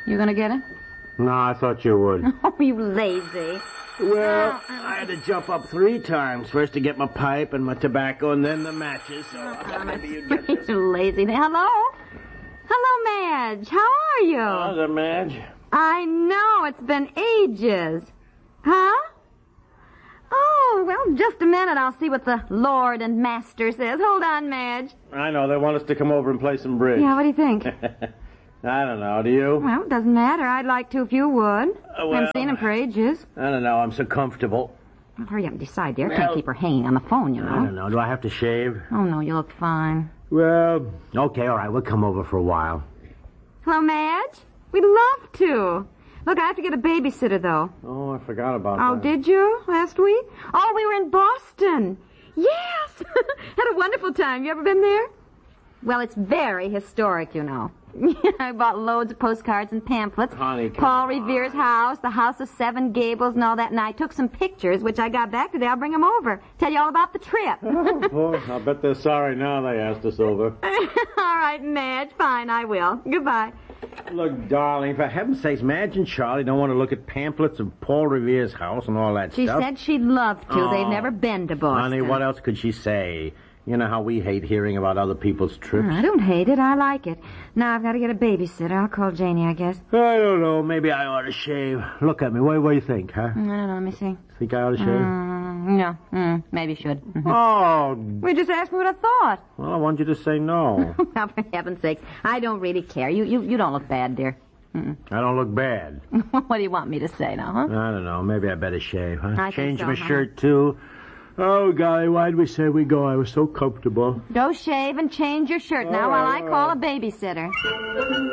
You gonna get it? No, I thought you would. Oh, you lazy. Well, I had to jump up 3 times. First to get my pipe and my tobacco and then the matches. So I thought maybe you'd get this. You lazy. Hello? Hello, Madge. How are you? How's Madge? I know. It's been ages. Huh? Oh, well, just a minute. I'll see what the Lord and Master says. Hold on, Madge. I know. They want us to come over and play some bridge. Yeah, what do you think? I don't know. Do you? Well, it doesn't matter. I'd like to if you would. Well, Haven't seen him for ages. I don't know. I'm so comfortable. Well, hurry up and decide, dear. Can't keep her hanging on the phone, you know. I don't know. Do I have to shave? Oh, no, you look fine. Well, okay, all right. We'll come over for a while. Hello, Madge? We'd love to. Look, I have to get a babysitter, though. Oh, I forgot about Oh, that. did you? Last week? Oh, we were in Boston. Yes! Had a wonderful time. You ever been there? Well, it's very historic, you know. I bought loads of postcards and pamphlets. Honey, come Paul on. Revere's house, the House of Seven Gables and all that, and I took some pictures, which I got back today. I'll bring them over. Tell you all about the trip. Oh, I'll bet they're sorry now they asked us over. All right, Madge. Fine, I will. Goodbye. Look, darling, for heaven's sakes, Madge and Charlie don't want to look at pamphlets of Paul Revere's house and all that She stuff. said she'd love to. Oh. They've never been to Boston. Honey, what else could she say? You know how we hate hearing about other people's trips. I don't hate it. I like it. Now I've got to get a babysitter. I'll call Janie, I guess. I don't know. Maybe I ought to shave. Look at me. What do you think, huh? I don't know. Let me see. Think I ought to shave? No. Maybe you should. Oh, We just asked me what I thought. well, I want you to say no. Now, for heaven's sakes, I don't really care. You don't look bad, dear. I don't look bad. What do you want me to say now, huh? I don't know. Maybe I better shave, huh? I think Change so, my huh? shirt, too. Oh, golly, why'd we say we go? I was so comfortable. Go shave and change your shirt now while I call a babysitter.